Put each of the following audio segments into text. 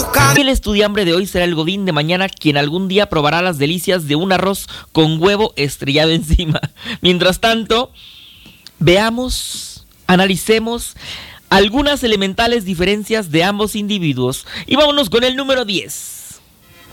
El estudiambre de hoy será el godín de mañana, quien algún día probará las delicias de un arroz con huevo estrellado encima. Mientras tanto, veamos, analicemos algunas elementales diferencias de ambos individuos. Y vámonos con el número 10.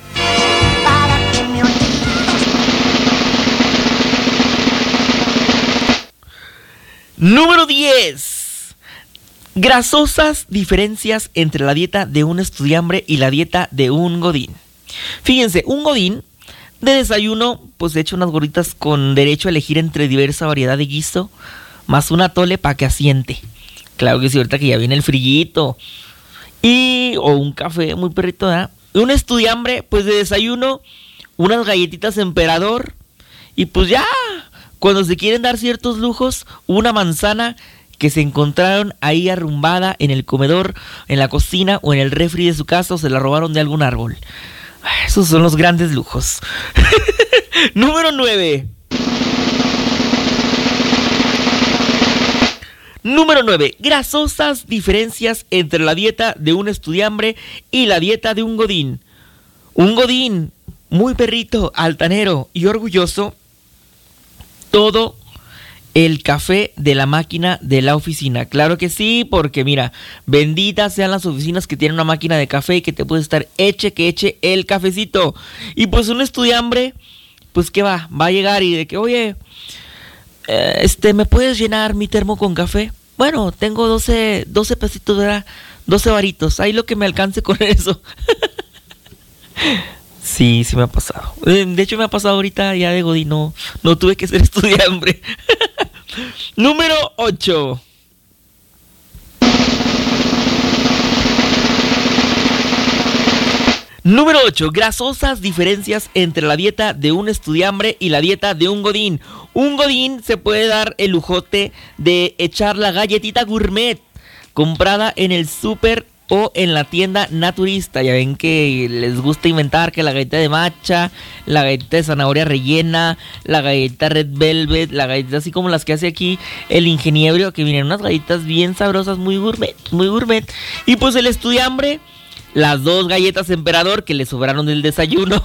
Número 10. Grasosas diferencias entre la dieta de un estudiambre y la dieta de un godín. Fíjense, un godín de desayuno pues echa unas gorditas con derecho a elegir entre diversa variedad de guiso, más un atole para que asiente. Claro que sí, ahorita que ya viene el frillito. O un café muy perrito, ¿verdad? Un estudiambre pues de desayuno, unas galletitas emperador. Y pues ya, cuando se quieren dar ciertos lujos, una manzana que se encontraron ahí arrumbada en el comedor, en la cocina o en el refri de su casa, o se la robaron de algún árbol. Esos son los grandes lujos. Número 9. Número 9. Grasosas diferencias entre la dieta de un estudiambre y la dieta de un godín. Un godín muy perrito, altanero y orgulloso. Todo el café de la máquina de la oficina. Claro que sí, porque mira, benditas sean las oficinas que tienen una máquina de café y que te puede estar eche el cafecito. Y pues un estudiambre, pues ¿qué va? Va a llegar y de que, oye, ¿me puedes llenar mi termo con café? Bueno, tengo 12 pesitos, ¿verdad? 12 varitos. Ahí lo que me alcance con eso. Sí me ha pasado. De hecho me ha pasado ahorita ya de godín, no tuve que ser estudiambre. Número 8. Número 8. Grasosas diferencias entre la dieta de un estudiambre y la dieta de un godín. Un godín se puede dar el lujote de echar la galletita gourmet comprada en el súper o en la tienda naturista. Ya ven que les gusta inventar que la galleta de matcha, la galleta de zanahoria rellena, la galleta red velvet, la galleta así como las que hace aquí el ingeniero, que vienen unas galletas bien sabrosas, muy gourmet. Y pues el estudiambre, las 2 galletas emperador que le sobraron del desayuno.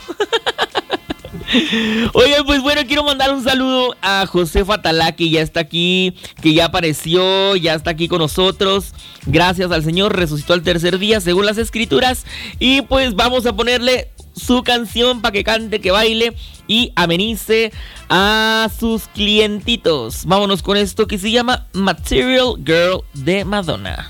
Oigan, pues bueno, quiero mandar un saludo a José Fatalá, que ya está aquí, que ya apareció, ya está aquí con nosotros. Gracias al Señor, resucitó al tercer día, según las escrituras. Y pues vamos a ponerle su canción para que cante, que baile y amenice a sus clientitos. Vámonos con esto que se llama Material Girl de Madonna.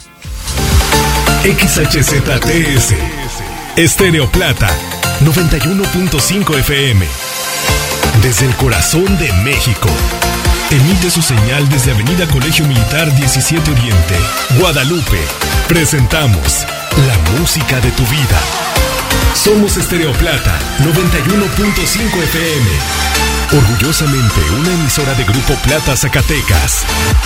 XHZTS Estéreo Plata 91.5 FM. Desde el corazón de México. Emite su señal desde Avenida Colegio Militar 17 Oriente, Guadalupe. Presentamos la música de tu vida. Somos Estéreo Plata 91.5 FM. Orgullosamente una emisora de Grupo Plata Zacatecas.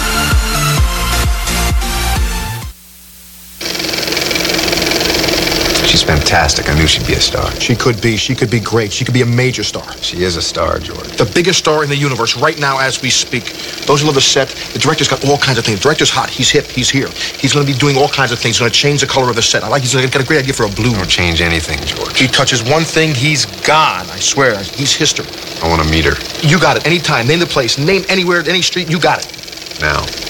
She's fantastic. I knew she'd be a star. She could be great. She could be a major star. She is a star, George. The biggest star in the universe right now as we speak. Those who love the set, the director's got all kinds of things. The director's hot. He's hip. He's here. He's going to be doing all kinds of things. He's going to change the color of the set. He's got a great idea for a blue. Don't change anything, George. He touches one thing, he's gone. I swear. He's history. I want to meet her. You got it. Anytime. Name the place. Name anywhere, any street. You got it. Now.